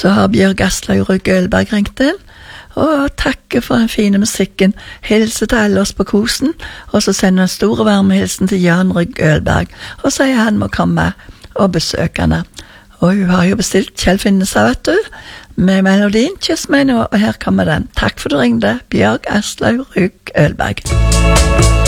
så har Bjørg Aslaug Rugg Ølberg ringt inn, og takker for den fine musikken, hilser til alle oss på kosen, og så sender en stor og varm hilsen til Jan Rugg Ølberg, og sier han må komme og besøke henne. Og hun har jo bestilt Kjell Finnestad, vet du, med melodien Kyss meg nå, og her kommer den. Takk for du ringte, Bjørg Aslaug Rugg Ølberg.